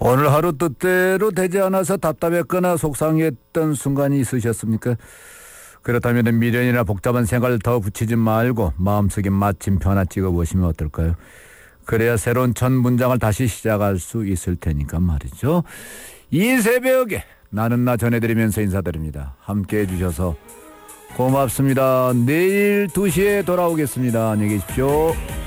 오늘 하루 뜻대로 되지 않아서 답답했거나 속상했던 순간이 있으셨습니까? 그렇다면 미련이나 복잡한 생각을 더 붙이지 말고 마음속에 마침표 하나 찍어보시면 어떨까요? 그래야 새로운 첫 문장을 다시 시작할 수 있을 테니까 말이죠. 이 새벽에 나는 나 전해드리면서 인사드립니다. 함께해 주셔서 고맙습니다. 내일 2시에 돌아오겠습니다. 안녕히 계십시오.